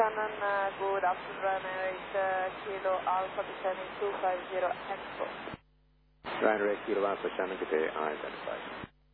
Shannon, good afternoon, Ryanair 8 Kilo Alpha descending 250 Expo. Ryanair 8 Kilo Alpha, Shannon, good day, identified.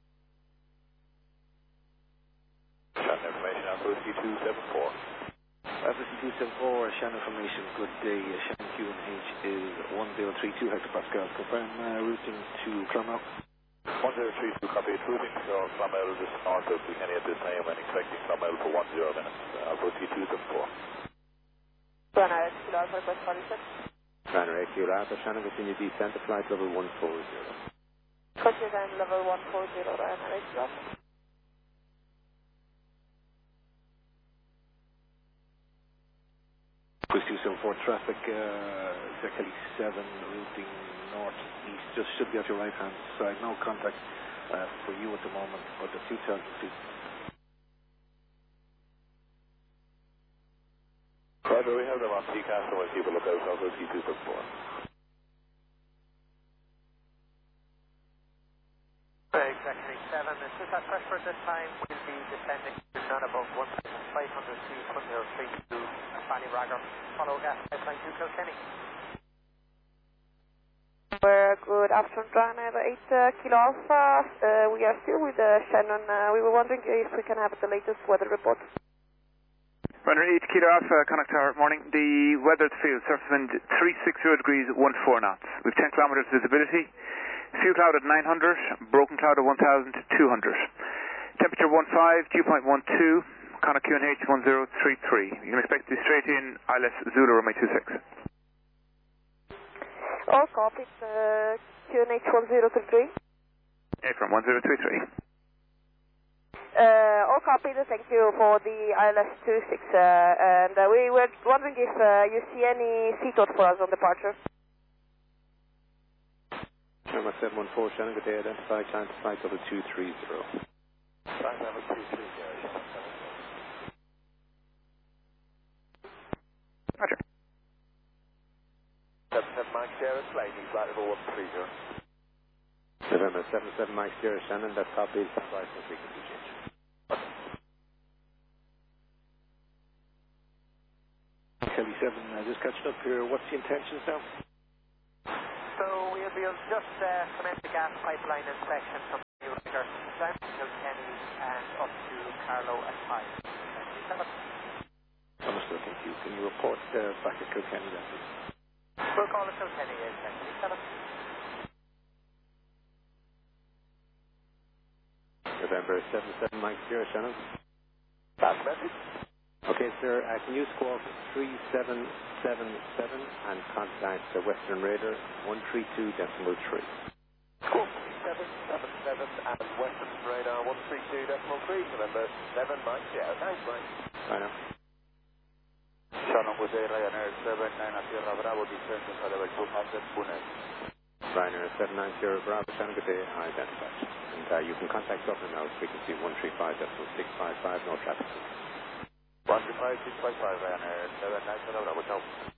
Shannon information, Alpha C274. Alpha C274, Shannon information, good day. Shannon QNH is 1032 hectopascals. Confirm routing to Clonmel. 1032, copy it, routing to Clonmel, just north of Kilkenny at this time, and expecting Clonmel for 10 minutes. Alpha C274. Ryanair 8 Kilo Alpha, request 47. Ryanair 8 Kilo Alpha, Shannon, continue descent to flight level 140. Continue down level 140, Ryanair 8 Kilo Alpha. Cruise 274 traffic, Kelly 7, routing northeast, just should be at your right hand side. No contact for you at the moment, but the 2000 feet. Roger, we have them on TCAS, and we'll keep a lookout. Alpha C274. Exactly 7. It's just that pressure at this time will be descending to none above 1,500 feet, 1032 Ballyragger. Follow gas pipeline to Kilkenny. Good afternoon, Ryanair 8 Kilo Alpha. We are still with Shannon. We were wondering if we can have the latest weather report. Ryanair 8 Kilo Alpha, Connacht Tower, morning. The weather at the field, surface wind 360 degrees, 14 knots. We've 10 kilometres visibility. Few cloud at 900, broken cloud at 1,200. Temperature 15, dew point 12, Connacht QNH 1033. You can expect to be straight in ILS Zulu runway 26. All copies, QNH 1033. From 1033. All copied, thank you for the ILS 26. And we were wondering if you see any seatbelt for us on departure. Number 714, Shannon, good day, identified, climb to flight level 230. Flight level 230, Roger. 77 Mike Sierra, flighting flight level 130. November 77 Mike Sierra, Shannon, that copy is flight for frequency change. Kelly 7, just catching up here. What's the intentions now? So we'll just commence the gas pipeline inspection from New River down to Kilkenny and up to Carlow at 5. Understood, thank you. Can you report back at Kilkenny then, please? We'll call it Kilkenny, exactly 7. November 77 Mike Sierra, Shannon. Last message. Okay, sir, can you squawk 3777 and contact the Western Raider 132.3. Cool. 777 and Western Radar 132.3, November 7 Mike Sierra. Thanks, Mike. Right now. Shannon, good day, Ryanair 79 Sierra Bravo, descending for level 200, Pune. Ryanair 790 Bravo, Shannon, good day, identified. And you can contact Dublin now, frequency 135.655, no traffic. 135.655, Ryanair 79 Bravo, ciao.